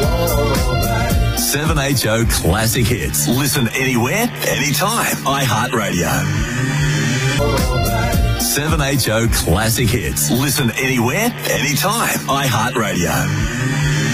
7HO Classic Hits. Listen anywhere, anytime. iHeartRadio. 7HO Classic Hits. Listen anywhere, anytime. iHeartRadio.